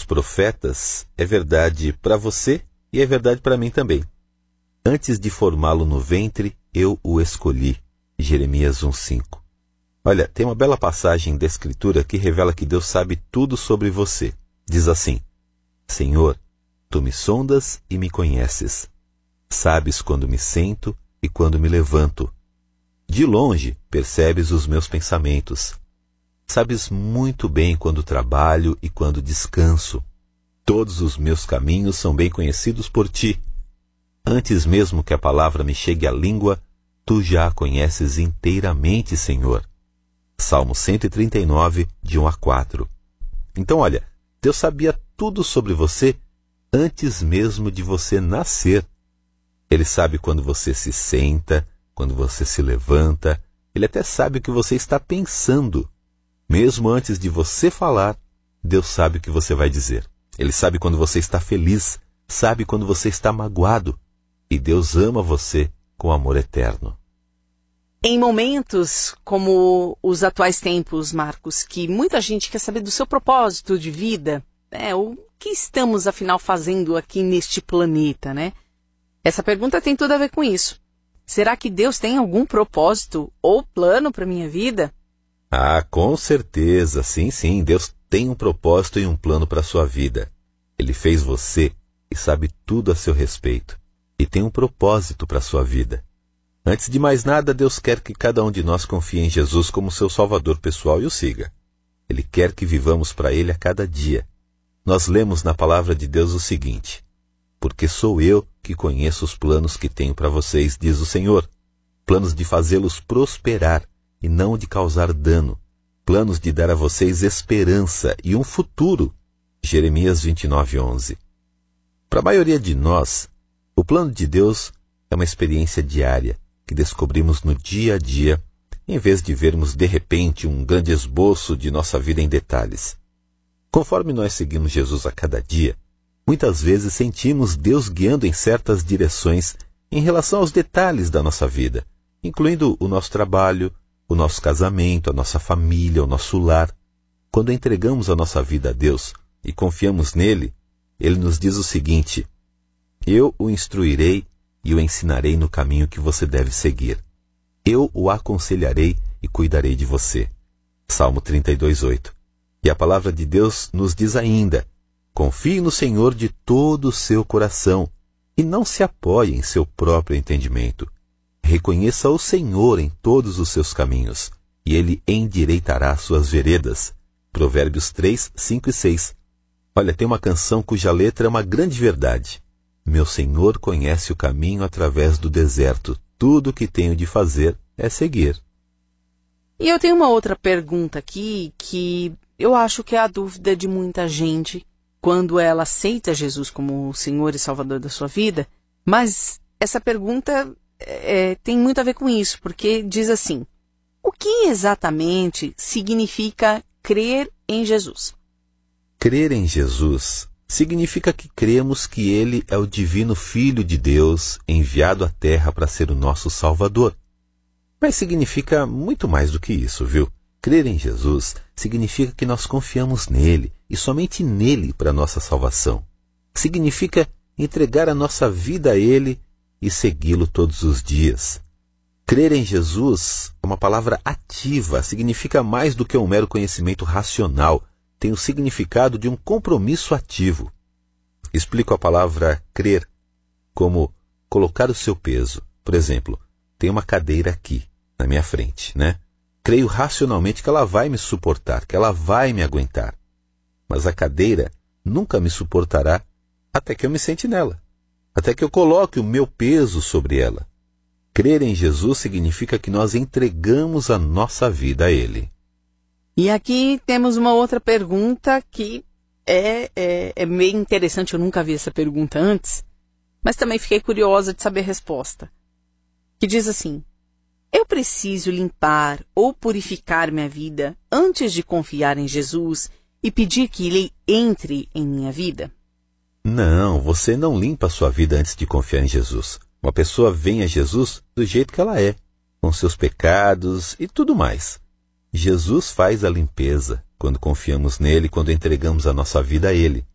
profetas é verdade para você e é verdade para mim também. Antes de formá-lo no ventre, eu o escolhi. Jeremias 1:5. Olha, tem uma bela passagem da Escritura que revela que Deus sabe tudo sobre você. Diz assim: Senhor, tu me sondas e me conheces. Sabes quando me sento e quando me levanto. De longe percebes os meus pensamentos. Sabes muito bem quando trabalho e quando descanso. Todos os meus caminhos são bem conhecidos por ti. Antes mesmo que a palavra me chegue à língua, tu já a conheces inteiramente, Senhor. Salmo 139, de 1-4. Então, olha, Deus sabia tudo sobre você antes mesmo de você nascer. Ele sabe quando você se senta, quando você se levanta. Ele até sabe o que você está pensando. Mesmo antes de você falar, Deus sabe o que você vai dizer. Ele sabe quando você está feliz, sabe quando você está magoado. E Deus ama você com amor eterno. Em momentos como os atuais tempos, Marcos, que muita gente quer saber do seu propósito de vida, o que estamos, afinal, fazendo aqui neste planeta, né? Essa pergunta tem tudo a ver com isso. Será que Deus tem algum propósito ou plano para a minha vida? Ah, com certeza, sim, Deus tem um propósito e um plano para a sua vida. Ele fez você e sabe tudo a seu respeito. E tem um propósito para a sua vida. Antes de mais nada, Deus quer que cada um de nós confie em Jesus como seu Salvador pessoal e o siga. Ele quer que vivamos para Ele a cada dia. Nós lemos na palavra de Deus o seguinte: porque sou eu que conheço os planos que tenho para vocês, diz o Senhor. Planos de fazê-los prosperar e não de causar dano. Planos de dar a vocês esperança e um futuro. Jeremias 29:11. Para a maioria de nós, o plano de Deus é uma experiência diária que descobrimos no dia a dia, em vez de vermos de repente um grande esboço de nossa vida em detalhes. Conforme nós seguimos Jesus a cada dia, muitas vezes sentimos Deus guiando em certas direções em relação aos detalhes da nossa vida, incluindo o nosso trabalho, o nosso casamento, a nossa família, o nosso lar. Quando entregamos a nossa vida a Deus e confiamos nele, Ele nos diz o seguinte: eu o instruirei e o ensinarei no caminho que você deve seguir. Eu o aconselharei e cuidarei de você. Salmo 32:8. E a palavra de Deus nos diz ainda: confie no Senhor de todo o seu coração e não se apoie em seu próprio entendimento. Reconheça o Senhor em todos os seus caminhos e Ele endireitará suas veredas. Provérbios 3, 5 e 6. Olha, tem uma canção cuja letra é uma grande verdade. Meu Senhor conhece o caminho através do deserto. Tudo o que tenho de fazer é seguir. E eu tenho uma outra pergunta aqui que eu acho que é a dúvida de muita gente quando ela aceita Jesus como o Senhor e Salvador da sua vida. Mas essa pergunta tem muito a ver com isso, porque diz assim: o que exatamente significa crer em Jesus? Crer em Jesus significa que cremos que Ele é o divino Filho de Deus enviado à Terra para ser o nosso Salvador. Mas significa muito mais do que isso, viu? Crer em Jesus significa que nós confiamos nele e somente nele para a nossa salvação. Significa entregar a nossa vida a Ele e segui-lo todos os dias. Crer em Jesus é uma palavra ativa, significa mais do que um mero conhecimento racional. Tem o significado de um compromisso ativo. Explico a palavra crer como colocar o seu peso. Por exemplo, tem uma cadeira aqui, na minha frente, né? Creio racionalmente que ela vai me suportar, que ela vai me aguentar. Mas a cadeira nunca me suportará até que eu me sente nela, até que eu coloque o meu peso sobre ela. Crer em Jesus significa que nós entregamos a nossa vida a Ele. E aqui temos uma outra pergunta que é meio interessante, eu nunca vi essa pergunta antes, mas também fiquei curiosa de saber a resposta. Que diz assim: eu preciso limpar ou purificar minha vida antes de confiar em Jesus e pedir que Ele entre em minha vida? Não, você não limpa a sua vida antes de confiar em Jesus. Uma pessoa vem a Jesus do jeito que ela é, com seus pecados e tudo mais. Jesus faz a limpeza quando confiamos nele, quando entregamos a nossa vida a Ele.